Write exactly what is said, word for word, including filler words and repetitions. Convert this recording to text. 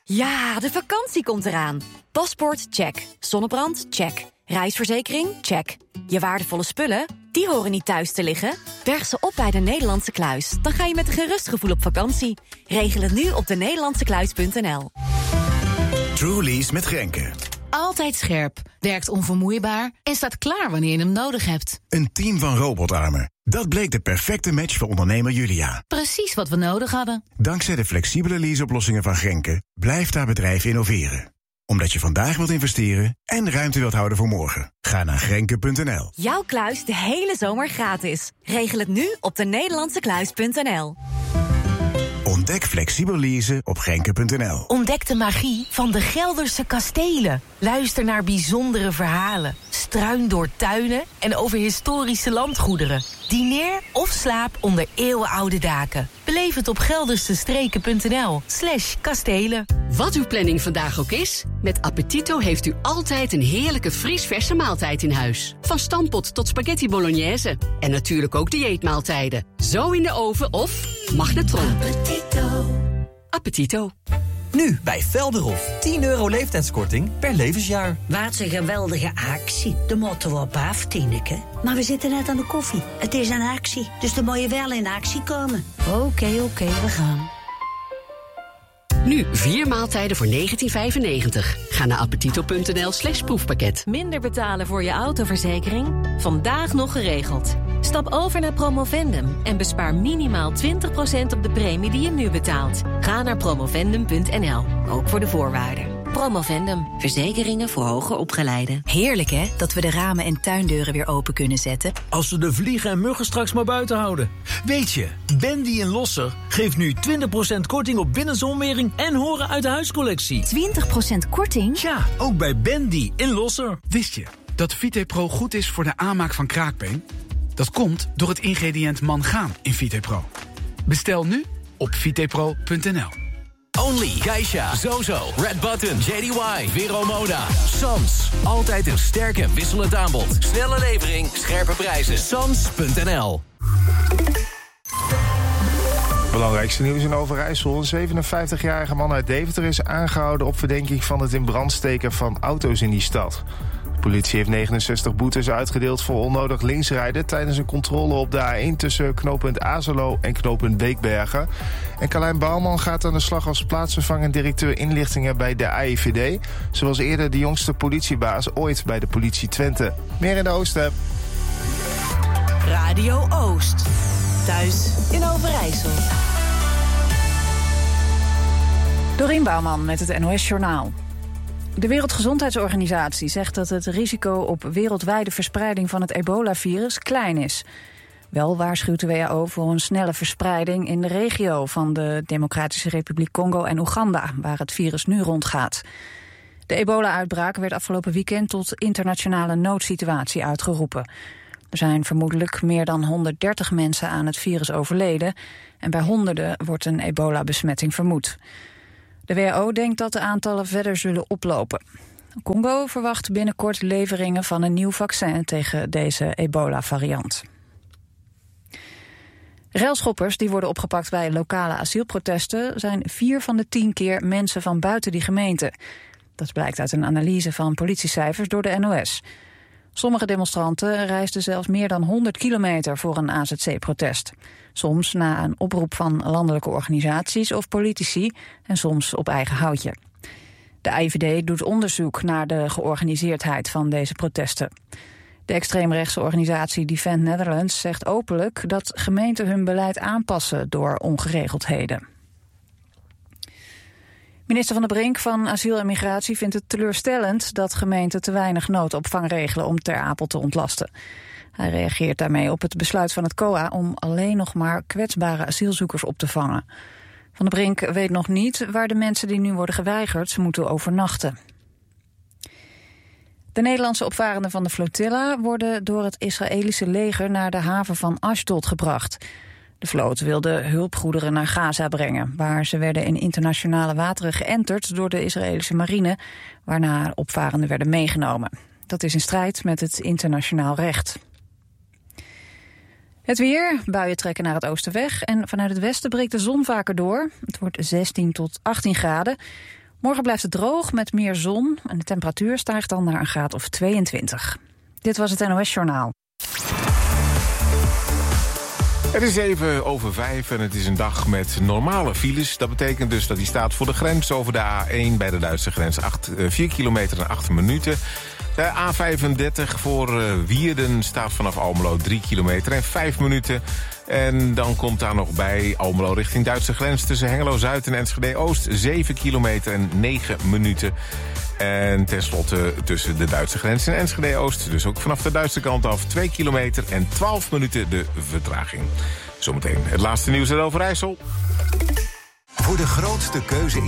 Ja, de vakantie komt eraan. Paspoort, check. Zonnebrand, check. Reisverzekering, check. Je waardevolle spullen, die horen niet thuis te liggen. Berg ze op bij de Nederlandse Kluis. Dan ga je met een gerust gevoel op vakantie. Regel het nu op de nederlandse kluis punt n l. Trulies met Grenke. Altijd scherp, werkt onvermoeibaar en staat klaar wanneer je hem nodig hebt. Een team van robotarmen. Dat bleek de perfecte match voor ondernemer Julia. Precies wat we nodig hadden. Dankzij de flexibele leaseoplossingen van Grenke blijft haar bedrijf innoveren. Omdat je vandaag wilt investeren en ruimte wilt houden voor morgen. Ga naar grenke punt n l. Jouw kluis de hele zomer gratis. Regel het nu op de nederlandse kluis punt n l. Ontdek flexibel leasen op grenke punt n l. Ontdek de magie van de Gelderse kastelen. Luister naar bijzondere verhalen. Struin door tuinen en over historische landgoederen. Dineer of slaap onder eeuwenoude daken. Beleef het op geldersestreken punt n l slash kastelen. Wat uw planning vandaag ook is, met Appetito heeft u altijd een heerlijke vriesverse maaltijd in huis. Van stampot tot spaghetti bolognese. En natuurlijk ook dieetmaaltijden. Zo in de oven of magnetron. Appetito. Appetito. Nu bij Velderhof. tien euro leeftijdskorting per levensjaar. Wat een geweldige actie. De motto op af, Tineke. Maar we zitten net aan de koffie. Het is een actie, dus dan moet je wel in actie komen. Oké, okay, oké, okay, we gaan. Nu vier maaltijden voor negentien vijfennegentig. Ga naar appetito punt n l slash proefpakket. Minder betalen voor je autoverzekering? Vandaag nog geregeld. Stap over naar Promovendum en bespaar minimaal twintig procent op de premie die je nu betaalt. Ga naar promovendum punt n l, ook voor de voorwaarden. Promovendum, verzekeringen voor hoger opgeleiden. Heerlijk hè, dat we de ramen en tuindeuren weer open kunnen zetten. Als we de vliegen en muggen straks maar buiten houden. Weet je, Bendy in Losser geeft nu twintig procent korting op binnenzonwering en horen uit de huiscollectie. twintig procent korting? Ja, ook bij Bendy in Losser. Wist je dat VitePro goed is voor de aanmaak van kraakbeen? Dat komt door het ingrediënt mangaan in VitePro. Bestel nu op vitepro punt n l. Only, Geisha, Zozo, Red Button, J D Y, Vero Moda, Sans. Altijd een sterk en wisselend aanbod. Snelle levering, scherpe prijzen. Sans punt n l. Belangrijkste nieuws in Overijssel. Een zevenenvijftigjarige man uit Deventer is aangehouden op verdenking van het in brand steken van auto's in die stad. De politie heeft negenenzestig boetes uitgedeeld voor onnodig linksrijden tijdens een controle op de A één tussen knooppunt Azelo en knooppunt Beekbergen. En Carlijn Bouwman gaat aan de slag als plaatsvervangend directeur inlichtingen bij de A I V D. Zoals eerder de jongste politiebaas ooit bij de politie Twente. Meer in de Oosten. Radio Oost. Thuis in Overijssel. Dorien Bouwman met het N O S-journaal. De Wereldgezondheidsorganisatie zegt dat het risico op wereldwijde verspreiding van het ebola-virus klein is. Wel waarschuwt de W H O voor een snelle verspreiding in de regio van de Democratische Republiek Congo en Oeganda, waar het virus nu rondgaat. De ebola-uitbraak werd afgelopen weekend tot internationale noodsituatie uitgeroepen. Er zijn vermoedelijk meer dan honderddertig mensen aan het virus overleden en bij honderden wordt een ebola-besmetting vermoed. De W H O denkt dat de aantallen verder zullen oplopen. Congo verwacht binnenkort leveringen van een nieuw vaccin tegen deze ebola-variant. Railschoppers die worden opgepakt bij lokale asielprotesten zijn vier van de tien keer mensen van buiten die gemeente. Dat blijkt uit een analyse van politiecijfers door de N O S. Sommige demonstranten reisden zelfs meer dan honderd kilometer voor een A Z C-protest. Soms na een oproep van landelijke organisaties of politici en soms op eigen houtje. De A I V D doet onderzoek naar de georganiseerdheid van deze protesten. De extreemrechtse organisatie Defend Netherlands zegt openlijk dat gemeenten hun beleid aanpassen door ongeregeldheden. Minister Van der Brink van Asiel en Migratie vindt het teleurstellend dat gemeenten te weinig noodopvang regelen om Ter Apel te ontlasten. Hij reageert daarmee op het besluit van het C O A om alleen nog maar kwetsbare asielzoekers op te vangen. Van der Brink weet nog niet waar de mensen die nu worden geweigerd moeten overnachten. De Nederlandse opvarenden van de flotilla worden door het Israëlische leger naar de haven van Ashdod gebracht. De vloot wilde hulpgoederen naar Gaza brengen, waar ze werden in internationale wateren geënterd door de Israëlische marine, waarna opvarenden werden meegenomen. Dat is in strijd met het internationaal recht. Het weer, buien trekken naar het oosten weg en vanuit het westen breekt de zon vaker door. Het wordt zestien tot achttien graden. Morgen blijft het droog met meer zon en de temperatuur stijgt dan naar een graad of tweeëntwintig. Dit was het N O S Journaal. Het is even over vijf en het is een dag met normale files. Dat betekent dus dat die staat voor de grens over de A één bij de Duitse grens. vier kilometer en acht minuten. De A vijfendertig voor uh, Wierden staat vanaf Almelo drie kilometer en vijf minuten. En dan komt daar nog bij Almelo richting Duitse grens tussen Hengelo-Zuid en Enschede-Oost zeven kilometer en negen minuten. En tenslotte tussen de Duitse grens en Enschede-Oost, dus ook vanaf de Duitse kant af, twee kilometer en twaalf minuten de vertraging. Zometeen het laatste nieuws uit Overijssel. Voor de grootste keuze